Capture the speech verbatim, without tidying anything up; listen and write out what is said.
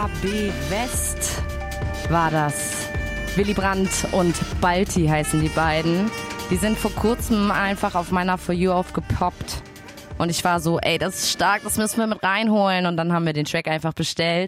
A B West war das. Willy Brandt und Balti heißen die beiden. Die sind vor kurzem einfach auf meiner For You aufgepoppt. Und ich war so, ey, das ist stark, das müssen wir mit reinholen. Und dann haben wir den Track einfach bestellt.